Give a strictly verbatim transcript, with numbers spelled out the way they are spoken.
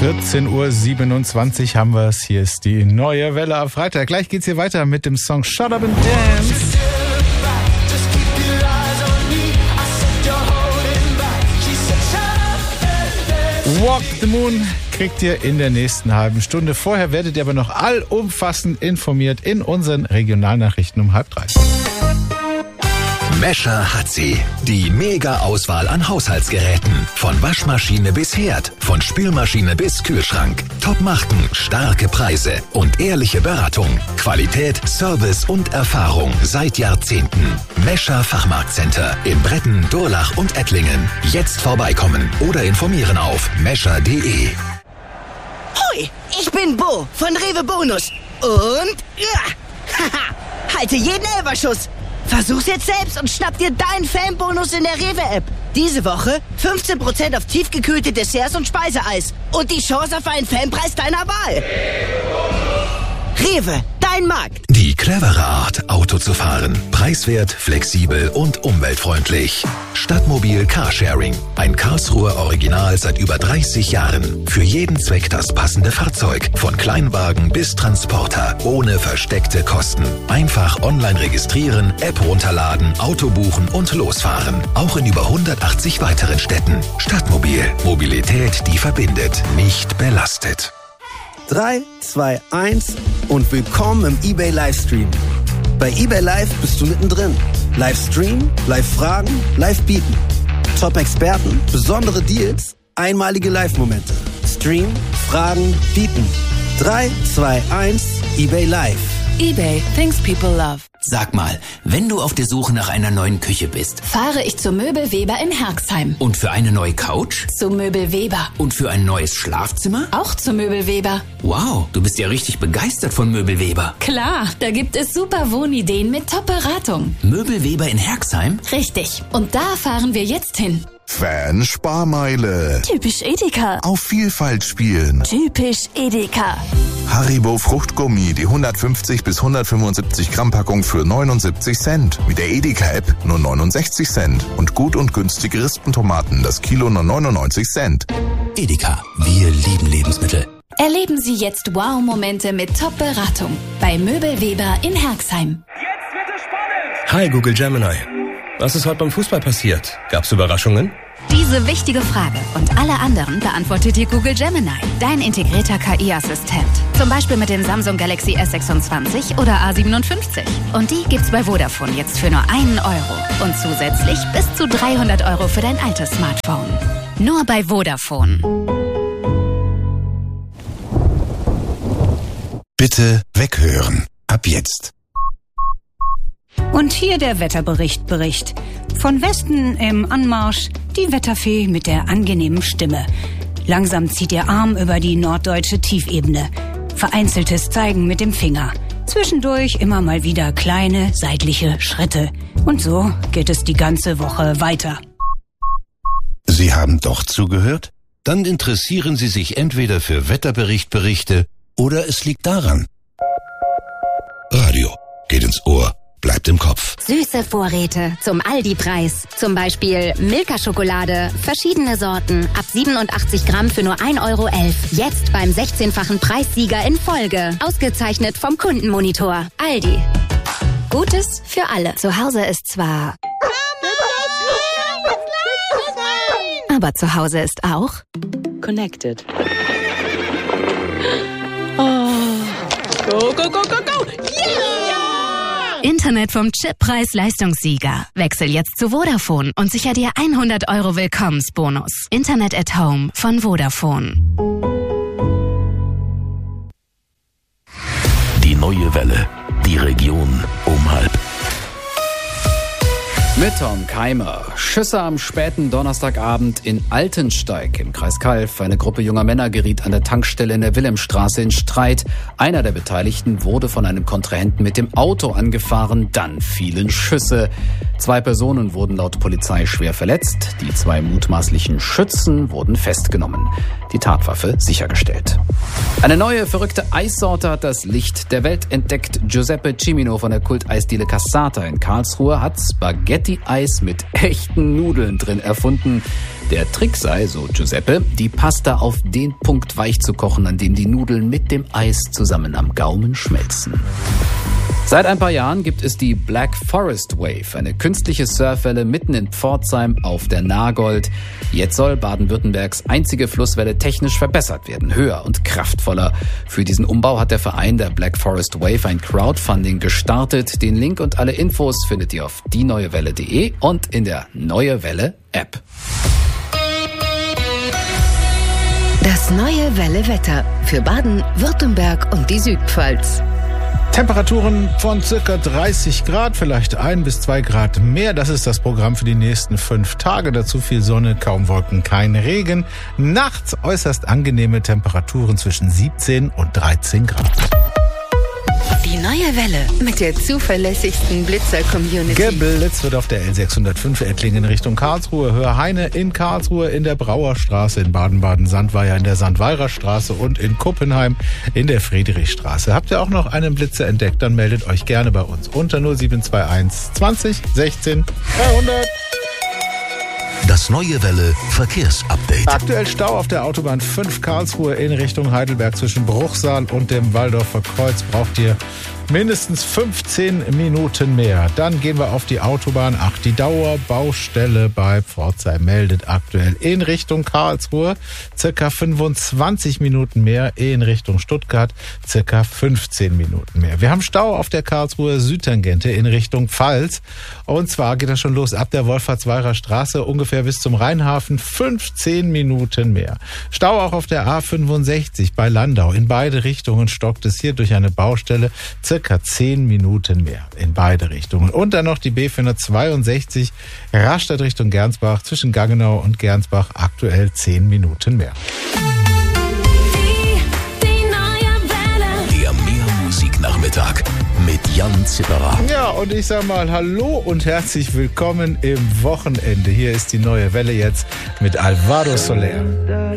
vierzehn Uhr siebenundzwanzig haben wir es. Hier ist die neue Welle am Freitag. Gleich geht's hier weiter mit dem Song Shut Up and Dance. Walk the Moon kriegt ihr in der nächsten halben Stunde. Vorher werdet ihr aber noch allumfassend informiert in unseren Regionalnachrichten um halb drei. Mescher hat sie. Die Mega-Auswahl an Haushaltsgeräten. Von Waschmaschine bis Herd, von Spülmaschine bis Kühlschrank. Top-Marken, starke Preise und ehrliche Beratung. Qualität, Service und Erfahrung seit Jahrzehnten. Mescher Fachmarktcenter in Bretten, Durlach und Ettlingen. Jetzt vorbeikommen oder informieren auf mescher punkt de. Hoi, ich bin Bo von Rewe Bonus. Und ja, haha, halte jeden Elferschuss. Versuch's jetzt selbst und schnapp dir deinen Fanbonus in der Rewe-App. Diese Woche fünfzehn Prozent auf tiefgekühlte Desserts und Speiseeis. Und die Chance auf einen Fanpreis deiner Wahl. Rewe, dein Markt. Die clevere Art, Auto zu fahren. Preiswert, flexibel und umweltfreundlich. Stadtmobil Carsharing. Ein Karlsruher Original seit über dreißig Jahren. Für jeden Zweck das passende Fahrzeug. Von Kleinwagen bis Transporter. Ohne versteckte Kosten. Einfach online registrieren, App runterladen, Auto buchen und losfahren. Auch in über hundertachtzig weiteren Städten. Stadtmobil. Mobilität, die verbindet. Nicht belastet. drei, zwei, eins und willkommen im eBay Livestream. Bei eBay Live bist du mittendrin. Livestream, Live-Fragen, Live-Bieten. Top-Experten, besondere Deals, einmalige Live-Momente. Stream, Fragen, Bieten. drei, zwei, eins, eBay Live. eBay, things people love. Sag mal, wenn du auf der Suche nach einer neuen Küche bist, fahre ich zu Möbel Weber in Herxheim. Und für eine neue Couch? Zu Möbel Weber. Und für ein neues Schlafzimmer? Auch zu Möbel Weber. Wow, du bist ja richtig begeistert von Möbel Weber. Klar, da gibt es super Wohnideen mit Top-Beratung. Möbel Weber in Herxheim? Richtig, und da fahren wir jetzt hin. Fan-Sparmeile. Typisch Edeka. Auf Vielfalt spielen. Typisch Edeka. Haribo Fruchtgummi, die hundertfünfzig bis hundertfünfundsiebzig Gramm Packung für neunundsiebzig Cent. Mit der Edeka-App nur neunundsechzig Cent. Und gut und günstige Rispentomaten, das Kilo nur neunundneunzig Cent. Edeka, wir lieben Lebensmittel. Erleben Sie jetzt Wow-Momente mit Top-Beratung bei Möbel Weber in Herxheim. Jetzt wird es spannend! Hi Google Gemini. Was ist heute beim Fußball passiert? Gab's Überraschungen? Diese wichtige Frage und alle anderen beantwortet dir Google Gemini, dein integrierter K I-Assistent. Zum Beispiel mit dem Samsung Galaxy S sechsundzwanzig oder A siebenundfünfzig. Und die gibt's bei Vodafone jetzt für nur einen Euro. Und zusätzlich bis zu dreihundert Euro für dein altes Smartphone. Nur bei Vodafone. Bitte weghören. Ab jetzt. Und hier der Wetterbericht Bericht. Von Westen im Anmarsch die Wetterfee mit der angenehmen Stimme. Langsam zieht ihr Arm über die norddeutsche Tiefebene. Vereinzeltes Zeigen mit dem Finger. Zwischendurch immer mal wieder kleine seitliche Schritte. Und so geht es die ganze Woche weiter. Sie haben doch zugehört? Dann interessieren Sie sich entweder für Wetterberichtberichte oder es liegt daran. Radio geht ins Ohr. Bleibt im Kopf. Süße Vorräte zum Aldi-Preis. Zum Beispiel Milka-Schokolade, verschiedene Sorten, ab siebenundachtzig Gramm für nur ein Euro elf. Jetzt beim sechzehnfachen Preissieger in Folge. Ausgezeichnet vom Kundenmonitor. Aldi. Gutes für alle. Zu Hause ist zwar... aber zu Hause ist auch... Connected. Oh. Go, go, go, go, go! Yeah! Internet vom Chippreis-Leistungssieger. Wechsel jetzt zu Vodafone und sicher dir hundert Euro Willkommensbonus. Internet at Home von Vodafone. Die neue Welle. Die Region um halb. Mit Tom Keimer. Schüsse am späten Donnerstagabend in Altensteig im Kreis Calw. Eine Gruppe junger Männer geriet an der Tankstelle in der Wilhelmstraße in Streit. Einer der Beteiligten wurde von einem Kontrahenten mit dem Auto angefahren. Dann fielen Schüsse. Zwei Personen wurden laut Polizei schwer verletzt. Die zwei mutmaßlichen Schützen wurden festgenommen. Die Tatwaffe sichergestellt. Eine neue, verrückte Eissorte hat das Licht der Welt entdeckt. Giuseppe Cimino von der Kulteisdiele Cassata in Karlsruhe hat Spaghetti Sushi-Eis mit echten Nudeln drin erfunden. Der Trick sei, so Giuseppe, die Pasta auf den Punkt weich zu kochen, an dem die Nudeln mit dem Eis zusammen am Gaumen schmelzen. Seit ein paar Jahren gibt es die Black Forest Wave, eine künstliche Surfwelle mitten in Pforzheim auf der Nagold. Jetzt soll Baden-Württembergs einzige Flusswelle technisch verbessert werden, höher und kraftvoller. Für diesen Umbau hat der Verein der Black Forest Wave ein Crowdfunding gestartet. Den Link und alle Infos findet ihr auf die neue welle punkt de und in der Neue Welle App. Das Neue Welle Wetter für Baden, Württemberg und die Südpfalz. Temperaturen von circa dreißig Grad, vielleicht ein bis zwei Grad mehr. Das ist das Programm für die nächsten fünf Tage. Dazu viel Sonne, kaum Wolken, kein Regen. Nachts äußerst angenehme Temperaturen zwischen siebzehn und dreizehn Grad. Die Neue Welle mit der zuverlässigsten Blitzer-Community. Geblitzt wird auf der L sechshundertfünf Ettlingen Richtung Karlsruhe. Hörheine in Karlsruhe, in der Brauerstraße, in Baden-Baden, Sandweier in der Sandweirer Straße und in Kuppenheim in der Friedrichstraße. Habt ihr auch noch einen Blitzer entdeckt, dann meldet euch gerne bei uns unter null sieben zwei eins zwanzig sechzehn dreihundert. Das Neue Welle Verkehrsupdate. Aktuell Stau auf der Autobahn fünf Karlsruhe in Richtung Heidelberg zwischen Bruchsal und dem Waldorfer Kreuz. Braucht ihr mindestens fünfzehn Minuten mehr. Dann gehen wir auf die Autobahn acht. Die Dauerbaustelle bei Pforzheim meldet aktuell in Richtung Karlsruhe circa fünfundzwanzig Minuten mehr, in Richtung Stuttgart circa fünfzehn Minuten mehr. Wir haben Stau auf der Karlsruher Südtangente in Richtung Pfalz. Und zwar geht das schon los ab der Wolfratshweiler Straße ungefähr bis zum Rheinhafen, fünfzehn Minuten mehr. Stau auch auf der A fünfundsechzig bei Landau. In beide Richtungen stockt es hier durch eine Baustelle circa zehn Minuten mehr in beide Richtungen. Und dann noch die B vierhundertzweiundsechzig Rastatt Richtung Gernsbach zwischen Gangenau und Gernsbach aktuell zehn Minuten mehr. Die, die neue Welle. Der Mehrmusiknachmittag mit Jan Zipperer. Ja, und ich sag mal hallo und herzlich willkommen im Wochenende. Hier ist die Neue Welle jetzt mit Alvaro Soler.